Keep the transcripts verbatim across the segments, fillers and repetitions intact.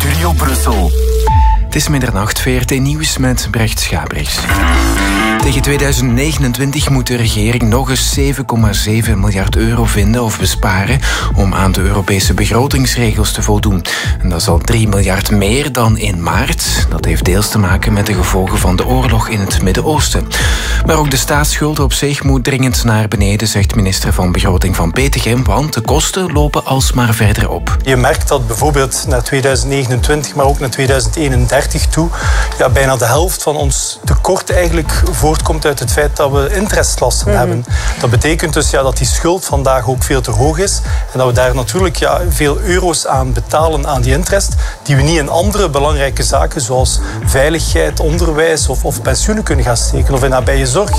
Studio Brussel. Het is middernacht, V R T Nieuws met Brecht Schabrichs. Tegen tweeduizend negenentwintig moet de regering nog eens zeven komma zeven miljard euro vinden of besparen om aan de Europese begrotingsregels te voldoen. En dat is al drie miljard meer dan in maart. Dat heeft deels te maken met de gevolgen van de oorlog in het Midden-Oosten. Maar ook de staatsschuld op zich moet dringend naar beneden, zegt minister van Begroting van Petegem, want de kosten lopen alsmaar verder op. Je merkt dat bijvoorbeeld naar tweeduizend negenentwintig, maar ook naar tweeduizend eenendertig toe, ja, bijna de helft van ons tekort eigenlijk voortkomt uit het feit dat we interestlasten mm-hmm. hebben. Dat betekent dus ja, dat die schuld vandaag ook veel te hoog is en dat we daar natuurlijk ja, veel euro's aan betalen aan die interest, die we niet in andere belangrijke zaken zoals veiligheid, onderwijs of, of pensioenen kunnen gaan steken of in nabije zorg.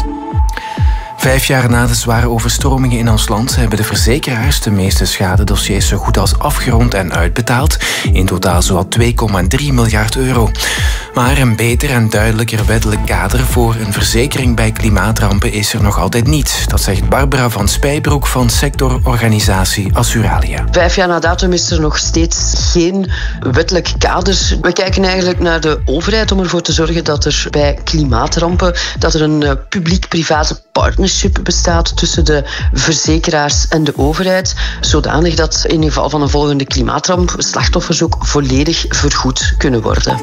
Vijf jaar na de zware overstromingen in ons land hebben de verzekeraars de meeste schadedossiers zo goed als afgerond en uitbetaald. In totaal zowat twee komma drie miljard euro. Maar een beter en duidelijker wettelijk kader voor een verzekering bij klimaatrampen is er nog altijd niet. Dat zegt Barbara van Spijbroek van sectororganisatie Assuralia. Vijf jaar na datum is er nog steeds geen wettelijk kader. We kijken eigenlijk naar de overheid om ervoor te zorgen dat er bij klimaatrampen dat er een uh, publiek-private partnership bestaat tussen de verzekeraars en de overheid, zodanig dat in geval van een volgende klimaatramp slachtoffers ook volledig vergoed kunnen worden.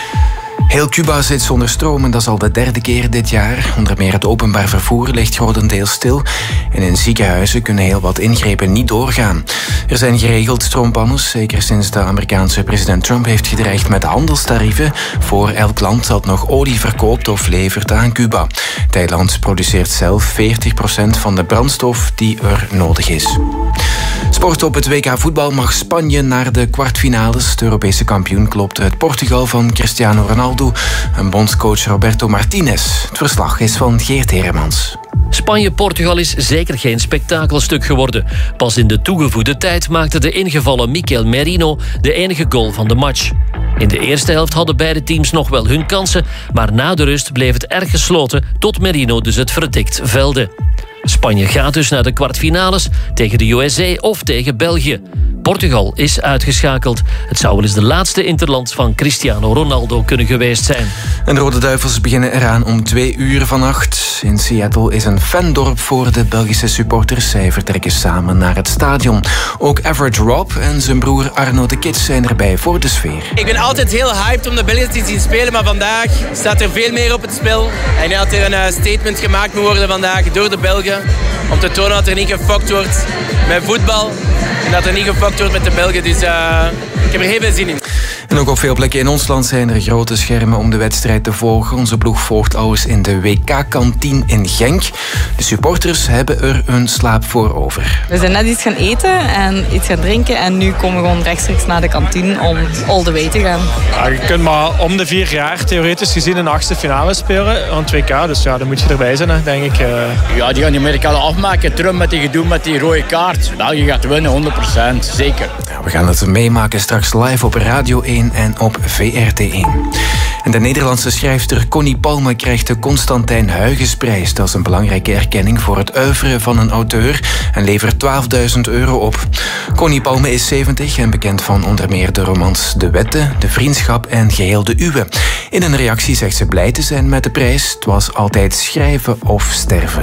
Heel Cuba zit zonder stroom en dat is al de derde keer dit jaar. Onder meer het openbaar vervoer ligt grotendeels stil. En in ziekenhuizen kunnen heel wat ingrepen niet doorgaan. Er zijn geregeld stroompannes, zeker sinds de Amerikaanse president Trump heeft gedreigd met handelstarieven voor elk land dat nog olie verkoopt of levert aan Cuba. Thailand produceert zelf veertig procent van de brandstof die er nodig is. Sport op het W K voetbal mag Spanje naar de kwartfinales. De Europese kampioen klopt uit Portugal van Cristiano Ronaldo en bondscoach Roberto Martinez. Het verslag is van Geert Heremans. Spanje-Portugal is zeker geen spektakelstuk geworden. Pas in de toegevoegde tijd maakte de ingevallen Mikel Merino de enige goal van de match. In de eerste helft hadden beide teams nog wel hun kansen, maar na de rust bleef het erg gesloten tot Merino dus het verdikt velde. Spanje gaat dus naar de kwartfinales tegen de U S A of tegen België. Portugal is uitgeschakeld. Het zou wel eens de laatste interland van Cristiano Ronaldo kunnen geweest zijn. En de Rode Duivels beginnen eraan om twee uur vannacht. In Seattle is een fandorp voor de Belgische supporters. Zij vertrekken samen naar het stadion. Ook Everett Rob en zijn broer Arno de Kid zijn erbij voor de sfeer. Ik ben altijd heel hyped om de Belgen te zien spelen, maar vandaag staat er veel meer op het spel. En dat er een statement gemaakt moet worden vandaag door de Belgen. Om te tonen dat er niet gefokt wordt met voetbal. En dat er niet gefokt wordt met de Belgen. Dus uh, ik heb er heel veel zin in. En ook op veel plekken in ons land zijn er grote schermen om de wedstrijd te volgen. Onze ploeg volgt alles in de W K-kantine in Genk. De supporters hebben er hun slaap voor over. We zijn net iets gaan eten en iets gaan drinken. En nu komen we gewoon rechtstreeks naar de kantine om all the way te gaan. Ja, je kunt maar om de vier jaar theoretisch gezien een achtste finale spelen van het W K. Dus ja, dan moet je erbij zijn, denk ik. Ja, die gaan die Amerikanen afmaken. Trump met die gedoe met die rode kaart. Nou, je gaat winnen, honderd procent. Zeker. Ja, we gaan het meemaken straks live op Radio één en op V R T één. En de Nederlandse schrijfster Connie Palme krijgt de Constantijn Huygensprijs. Dat is een belangrijke erkenning voor het oeuvre van een auteur en levert twaalfduizend euro op. Connie Palme is zeventig en bekend van onder meer de romans De Wette, De Vriendschap en Geheel de Uwe. In een reactie zegt ze blij te zijn met de prijs. Het was altijd schrijven of sterven.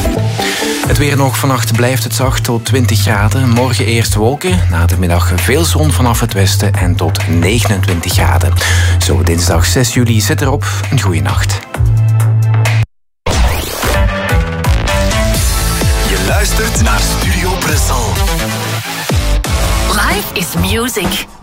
Het weer nog. Vannacht blijft het zacht tot twintig graden. Morgen eerst wolken. Na de middag veel zon vanaf het westen en tot negenentwintig graden. Zo dinsdag zes juli zit erop. Een goede nacht. Je luistert naar Studio Brussel. Life is music.